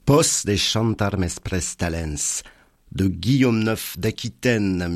Pos de chantar mes prestalens, de Guillaume IX d'Aquitaine,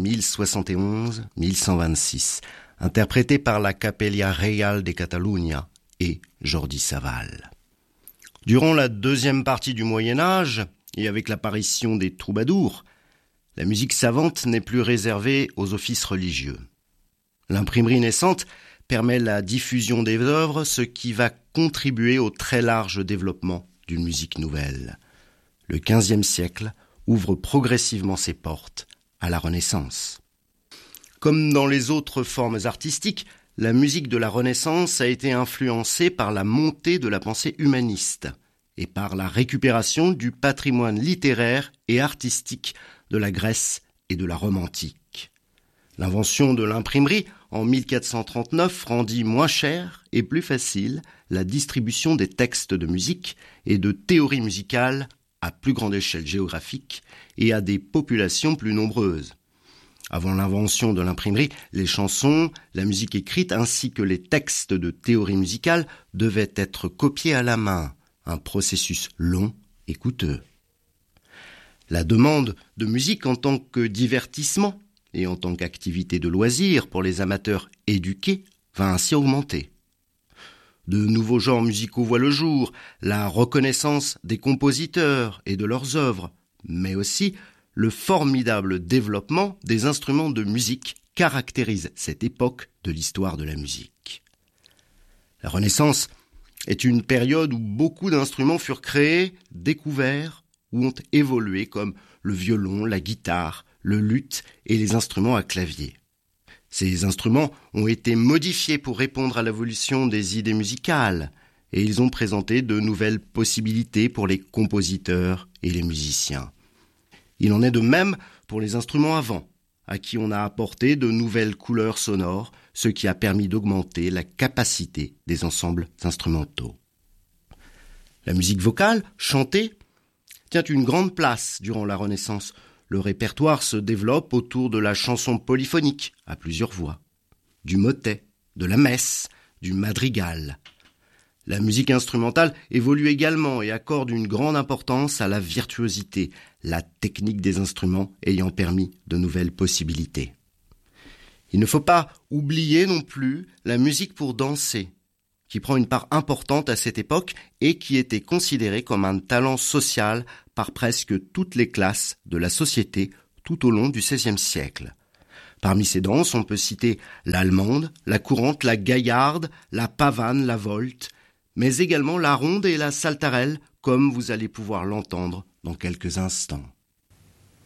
1071-1126, interprété par la Capella Reial de Catalunya et Jordi Savall. Durant la deuxième partie du Moyen-Âge, et avec l'apparition des troubadours, la musique savante n'est plus réservée aux offices religieux. L'imprimerie naissante permet la diffusion des œuvres, ce qui va contribuer au très large développement d'une musique nouvelle. Le XVe siècle ouvre progressivement ses portes à la Renaissance. Comme dans les autres formes artistiques, la musique de la Renaissance a été influencée par la montée de la pensée humaniste et par la récupération du patrimoine littéraire et artistique de la Grèce et de la Rome antique. L'invention de l'imprimerie en 1439 rendit moins chère et plus facile la distribution des textes de musique et de théories musicales à plus grande échelle géographique et à des populations plus nombreuses. Avant l'invention de l'imprimerie, les chansons, la musique écrite ainsi que les textes de théorie musicale devaient être copiés à la main, un processus long et coûteux. La demande de musique en tant que divertissement et en tant qu'activité de loisir pour les amateurs éduqués va ainsi augmenter. De nouveaux genres musicaux voient le jour, la reconnaissance des compositeurs et de leurs œuvres, mais aussi le formidable développement des instruments de musique caractérise cette époque de l'histoire de la musique. La Renaissance est une période où beaucoup d'instruments furent créés, découverts ou ont évolué comme le violon, la guitare, le luth et les instruments à clavier. Ces instruments ont été modifiés pour répondre à l'évolution des idées musicales et ils ont présenté de nouvelles possibilités pour les compositeurs et les musiciens. Il en est de même pour les instruments à vent, à qui on a apporté de nouvelles couleurs sonores, ce qui a permis d'augmenter la capacité des ensembles instrumentaux. La musique vocale, chantée, tient une grande place durant la Renaissance. Le répertoire se développe autour de la chanson polyphonique, à plusieurs voix, du motet, de la messe, du madrigal. La musique instrumentale évolue également et accorde une grande importance à la virtuosité, la technique des instruments ayant permis de nouvelles possibilités. Il ne faut pas oublier non plus la musique pour danser, qui prend une part importante à cette époque et qui était considérée comme un talent social par presque toutes les classes de la société tout au long du XVIe siècle. Parmi ces danses, on peut citer l'allemande, la courante, la gaillarde, la pavane, la volte, mais également la ronde et la saltarelle, comme vous allez pouvoir l'entendre dans quelques instants.